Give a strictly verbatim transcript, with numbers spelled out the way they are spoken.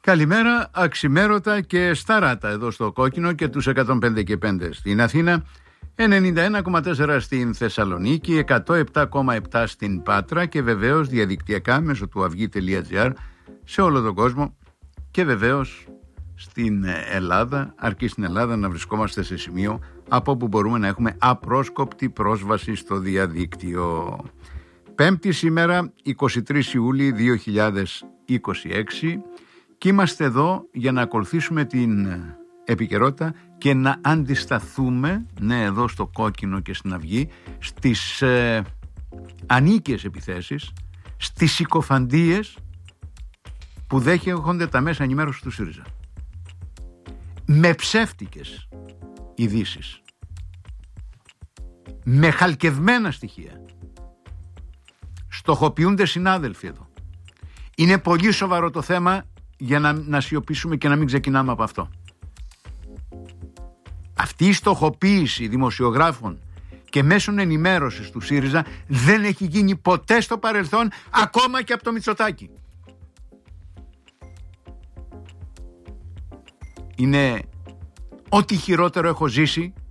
Καλημέρα, αξιμέρωτα και σταράτα εδώ στο Κόκκινο και τους εκατόν πέντε και πέντε στην Αθήνα, ενενήντα ένα κόμμα τέσσερα στην Θεσσαλονίκη, εκατόν επτά κόμμα επτά στην Πάτρα και βεβαίως διαδικτυακά μέσω του αυγή τελεία τζι άρ σε όλο τον κόσμο και βεβαίως στην Ελλάδα, αρκεί στην Ελλάδα να βρισκόμαστε σε σημείο από όπου μπορούμε να έχουμε απρόσκοπτη πρόσβαση στο διαδίκτυο. Πέμπτη σήμερα, εικοστή τρίτη Ιουλίου δύο χιλιάδες είκοσι έξι, και είμαστε εδώ για να ακολουθήσουμε την επικαιρότητα και να αντισταθούμε, ναι, εδώ στο Κόκκινο και στην Αυγή, στις ε, ανίκειες επιθέσεις, στις συκοφαντίες που δέχονται τα μέσα ενημέρωσης του ΣΥΡΙΖΑ. Με ψεύτικες ειδήσεις, με χαλκευμένα στοιχεία. Στοχοποιούνται συνάδελφοι εδώ. Είναι πολύ σοβαρό το θέμα για να, να σιωπήσουμε και να μην ξεκινάμε από αυτό. Αυτή η στοχοποίηση δημοσιογράφων και μέσων ενημέρωσης του ΣΥΡΙΖΑ δεν έχει γίνει ποτέ στο παρελθόν, ακόμα και από το Μητσοτάκη. Είναι ό,τι χειρότερο έχω ζήσει